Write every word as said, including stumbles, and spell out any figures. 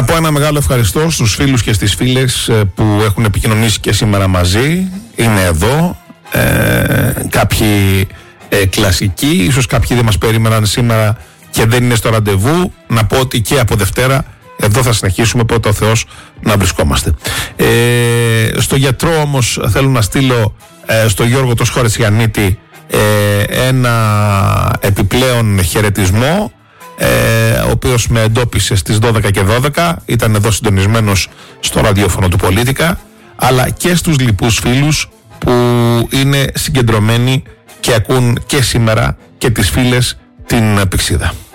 Να πω ένα μεγάλο ευχαριστώ στους φίλους και στις φίλες που έχουν επικοινωνήσει και σήμερα μαζί. Είναι εδώ. Ε, κάποιοι ε, κλασικοί, ίσως κάποιοι δεν μας περίμεναν σήμερα και δεν είναι στο ραντεβού. Να πω ότι και από Δευτέρα εδώ θα συνεχίσουμε, πρώτα ο Θεός, να βρισκόμαστε. Ε, στο γιατρό όμως θέλω να στείλω ε, στο Γιώργο το Σχορεσιανίτη ε, ένα επιπλέον χαιρετισμό, ε, ο οποίος με εντόπισε στις δώδεκα και δώδεκα, ήταν εδώ συντονισμένος στο ραδιόφωνο του Πολίτικα, αλλά και στους λοιπούς φίλους που είναι συγκεντρωμένοι και ακούν και σήμερα και τις φίλες την Πυξίδα.